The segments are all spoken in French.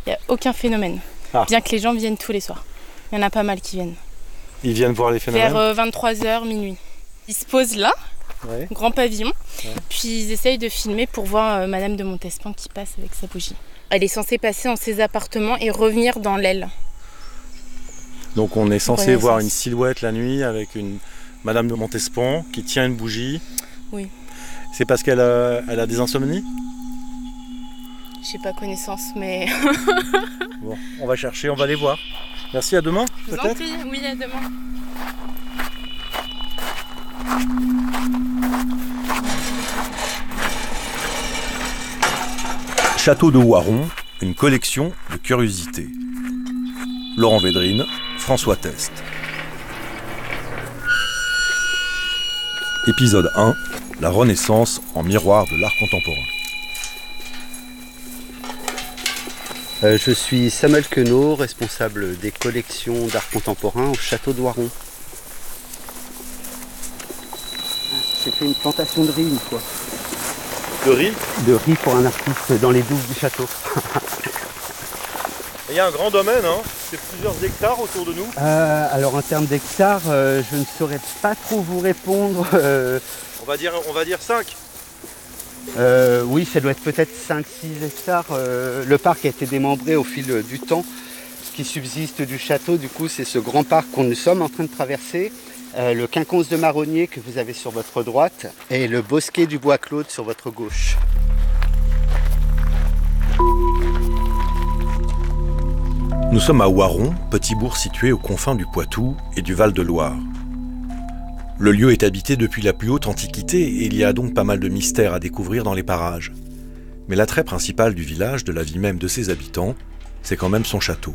Il n'y a aucun phénomène, bien que les gens viennent tous les soirs. Il y en a pas mal qui viennent. Ils viennent voir les phénomènes vers 23h, minuit. Ils se posent là, grand pavillon, puis ils essayent de filmer pour voir Madame de Montespan qui passe avec sa bougie. Elle est censée passer dans ses appartements et revenir dans l'aile. Donc on est censé voir une silhouette la nuit avec une Madame de Montespan qui tient une bougie. Oui. C'est parce qu'elle a des insomnies ? J'ai pas connaissance, mais... Bon, on va chercher, on va les voir. Merci, à demain, Je vous en prie, oui, à demain. Château de Waron, une collection de curiosités. Laurent Védrine, François Test. Épisode 1, la Renaissance en miroir de l'art contemporain. Je suis Samuel Queneau, responsable des collections d'art contemporain au Château de Waron. J'ai fait une plantation de riz une fois. De riz ? De riz pour un artiste dans les douves du château. Il y a un grand domaine, hein. C'est plusieurs hectares autour de nous. Alors en termes d'hectares, je ne saurais pas trop vous répondre. On va dire 5. Oui, ça doit être peut-être 5-6 hectares. Le parc a été démembré au fil du temps. Ce qui subsiste du château, du coup, c'est ce grand parc qu'on nous sommes en train de traverser. Le quinconce de marronnier que vous avez sur votre droite et le bosquet du bois Claude sur votre gauche. Nous sommes à Waron, petit bourg situé aux confins du Poitou et du Val-de-Loire. Le lieu est habité depuis la plus haute antiquité et il y a donc pas mal de mystères à découvrir dans les parages. Mais l'attrait principal du village, de la vie même de ses habitants, c'est quand même son château.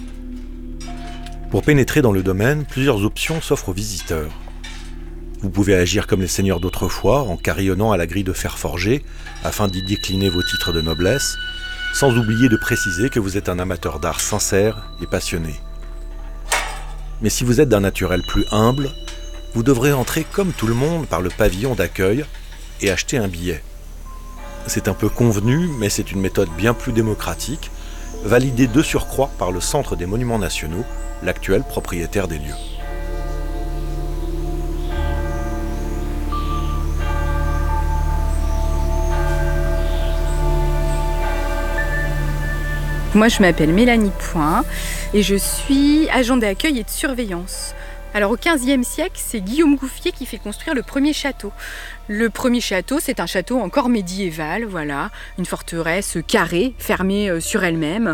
Pour pénétrer dans le domaine, plusieurs options s'offrent aux visiteurs. Vous pouvez agir comme les seigneurs d'autrefois, en carillonnant à la grille de fer forgé, afin d'y décliner vos titres de noblesse, sans oublier de préciser que vous êtes un amateur d'art sincère et passionné. Mais si vous êtes d'un naturel plus humble, vous devrez entrer comme tout le monde par le pavillon d'accueil et acheter un billet. C'est un peu convenu, mais c'est une méthode bien plus démocratique, validée de surcroît par le Centre des Monuments Nationaux, l'actuel propriétaire des lieux. Moi, je m'appelle Mélanie Point et je suis agent d'accueil et de surveillance. Alors au XVe siècle, c'est Guillaume Gouffier qui fait construire le premier château. Le premier château, c'est un château encore médiéval, voilà, une forteresse carrée, fermée sur elle-même,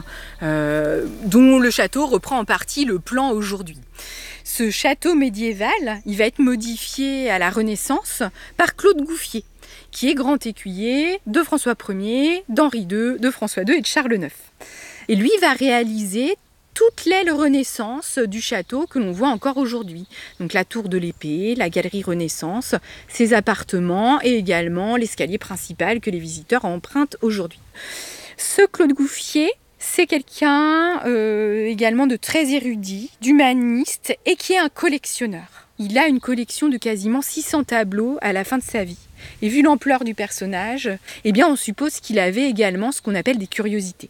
dont le château reprend en partie le plan aujourd'hui. Ce château médiéval, il va être modifié à la Renaissance par Claude Gouffier, qui est grand écuyer de François Ier, d'Henri II, de François II et de Charles IX. Et lui va réaliser toute l'aile Renaissance du château que l'on voit encore aujourd'hui. Donc la tour de l'épée, la galerie Renaissance, ses appartements et également l'escalier principal que les visiteurs empruntent aujourd'hui. Ce Claude Gouffier, c'est quelqu'un également de très érudit, d'humaniste et qui est un collectionneur. Il a une collection de quasiment 600 tableaux à la fin de sa vie. Et vu l'ampleur du personnage, eh bien on suppose qu'il avait également ce qu'on appelle des curiosités.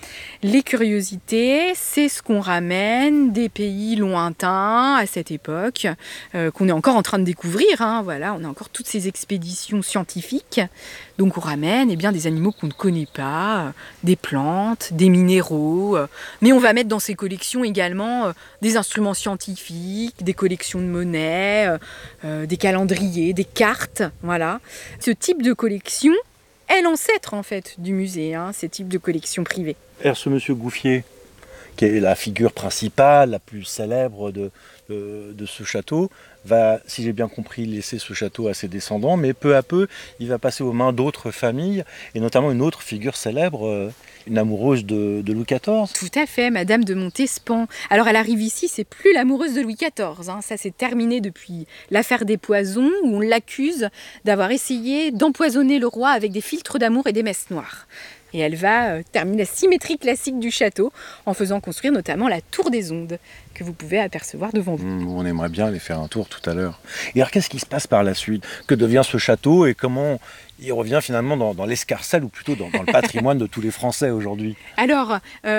Les curiosités, c'est ce qu'on ramène des pays lointains à cette époque, qu'on est encore en train de découvrir. Voilà, on a encore toutes ces expéditions scientifiques. Donc on ramène des animaux qu'on ne connaît pas, des plantes, des minéraux. Mais on va mettre dans ces collections également des instruments scientifiques, des collections de monnaies, des calendriers, des cartes. Voilà. Ce type de collection est l'ancêtre en fait du musée, ces types de collections privées. Ce monsieur Gouffier, qui est la figure principale, la plus célèbre de ce château, va, si j'ai bien compris, laisser ce château à ses descendants, mais peu à peu, il va passer aux mains d'autres familles, et notamment une autre figure célèbre, une amoureuse de Louis XIV. Tout à fait, Madame de Montespan. Alors elle arrive ici, c'est plus l'amoureuse de Louis XIV, ça s'est terminé depuis l'affaire des poisons, où on l'accuse d'avoir essayé d'empoisonner le roi avec des filtres d'amour et des messes noires. Et elle va terminer la symétrie classique du château en faisant construire notamment la tour des ondes que vous pouvez apercevoir devant vous. On aimerait bien aller faire un tour tout à l'heure. Et alors qu'est-ce qui se passe par la suite ? Que devient ce château et comment il revient finalement dans l'escarcelle ou plutôt dans le patrimoine de tous les Français aujourd'hui ? Alors,